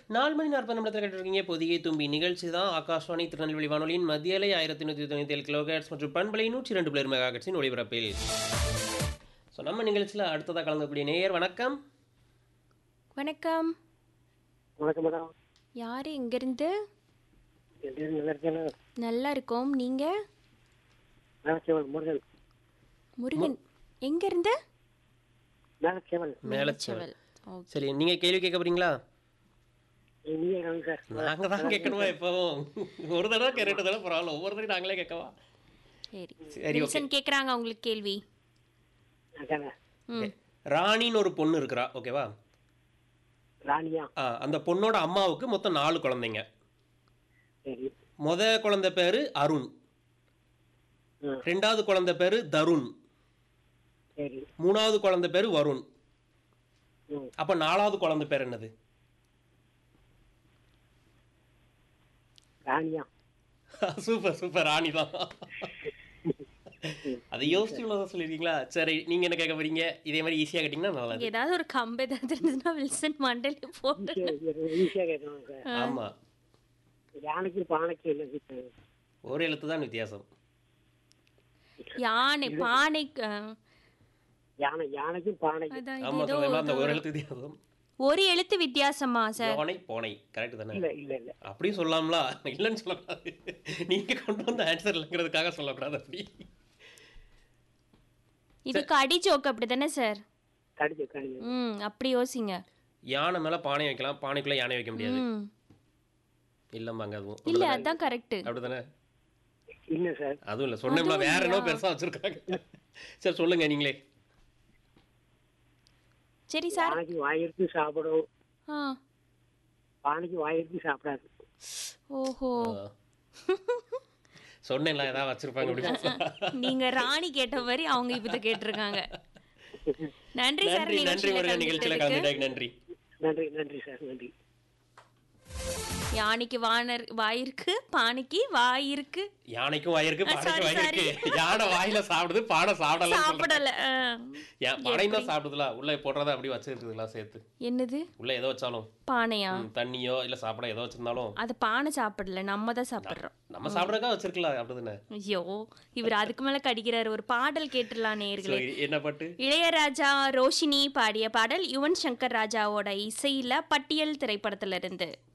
4 மணி 40 நிமிடத்தில் கேட்டிருக்கீங்க பொதிகை தும்பி நிகழ்ச்சி தான் ஆகாஷ்வாணி திருநெல்வேலி வானொலியின் மத்தியலை 1197 கிலோஹெர்ட்ஸ் மற்றும் பண்பலை 102 மெகாஹெர்ட்ஸின் ஒளிபரப்பில். ஸோ நம்ம நிகழ்ச்சியில் அடுத்ததாக கலந்துக்கூடிய நேயர் வணக்கம். வணக்கம். வணக்கம் மேடம். யாரு எங்கிருந்து? நல்லா இருக்கேன். நல்லா இருக்கோம். நீங்க? முருகன். முருகன் எங்கிருந்து? மேலச்செவல். சரி, நீங்க கேள்வி கேட்க போறீங்களா? நாங்க தான் கேட்கணுமா? எப்பவும் ஒரு தடவை 2 தடவை பரவாயில்ல, ஒவ்வொரு தடவை நாங்களே கேட்கவா? சரி சரி, வில்சன் கேக்குறாங்க உங்களுக்கு கேள்வி. ராணின்னு ஒரு பொண்ணு இருக்கிறா, ஓகேவா? ராணியா? அந்த பொண்ணோட அம்மாவுக்கு மொத்தம் 4 குழந்தைங்க. சரி. முத குழந்தை பேரு அருண், 2வது குழந்தை பேரு தருண், சரி. 3வது குழந்தை பேரு வருண். அப்ப 4வது குழந்தை பேர் என்னது? ராணியா? சூப்பர் சூப்பர், ராணி தான். அதை யோசிச்சு சொல்லிருக்கீங்களா? சரி, நீங்க என்ன கேட்க போறீங்க? இதே மாதிரி ஈஸியா கேட்டீங்கன்னா நல்லா இருக்கும். ஏதாவது ஒரு கம்பு ஏதாவது இருந்ததுன்னா வில்சன் மண்டல போட்டு. ஈஸியா கேட்கணும் சார். ஆமா, யானைக்கு பானைக்கு என்ன வித்தியாசம்? ஒரு எழுத்து தான் வித்தியாசம். யானை பானை. யானைக்கும் பானைக்கு. ஆமா சொல்லுங்க, அந்த ஒரு எழுத்து வித்தியாசம். ஒரு எழுத்து வித்தியாசமா சார்? யானை போனை கரெக்ட் தானே? இல்ல இல்ல இல்ல, அப்படி சொல்லலாம்ல, இல்லன்னு சொல்லக்கூடாது. நீங்க கொண்டு வந்த ஆன்சர் இல்லைங்கிறதுக்காக சொல்லக்கூடாது. அப்படி இது கடி ஜோக் அப்படி தானே சார்? கடிச்சு. அப்படி யோசிங்க. யானை மேல பானை வைக்கலாம், பானைக்குள்ள யானை வைக்க முடியாது. இல்லம்மாங்க, அதுவும் இல்ல, அதான் கரெக்ட். அப்படிதானே? இல்ல சார், அதுவும் இல்ல, சொன்னோம்ல வேற என்ன பெருசா வச்சிருக்காங்க. சரி சொல்லுங்க நீங்களே. சரி சார். பானைக்கு வாயிருக்கு சாப்பிடும், பானைக்கு வாயிருக்கு சாப்பிடாது. ஓஹோ, சொன்னேன்ல ஏதாவது வச்சிருப்பாங்க அப்படி. நீங்க ராணி கேட்ட மாதிரி அவங்க இப்ப கேட்டிருக்காங்க. நன்றி சார். நன்றி முருகன், நிகழ்ச்சியில கலந்துட்டாங்க. நன்றி நன்றி நன்றி சார், நன்றி. யானைக்கு வாயிருக்கு, பானைக்கு வாயிருக்கு. யானைக்கும் வாயிருக்கு, பானைக்கும் வாயிருக்கு. யானை வாயில சாப்பிடுது, பானை சாப்பிடல. பானையும் தான் சாப்பிடுதுல, உள்ள போடுறத அப்படி வச்சிருக்குதுங்களா சேர்த்து? என்னது உள்ள ஏதோ வச்சாலும் பானையா, தண்ணியோ இல்ல சாப்பிட ஏதோ வச்சிருந்தாலும் அது பானை சாப்பிடல, நம்ம தான் சாப்பிடுறோம். நம்ம சாப்பிடறதுக்காக வச்சிருக்கலாம், அப்படிதானே? ஐயோ, இவர் அதுக்கு மேல கடிக்கிறாரு. ஒரு பாடல் கேட்டுலாம் நேயர்களே. என்ன பாட்டு? இளையராஜா ரோஷினி பாடிய பாடல், யுவன் சங்கர் ராஜாவோட இசையில பட்டியல் திரைப்படத்துல இருந்து.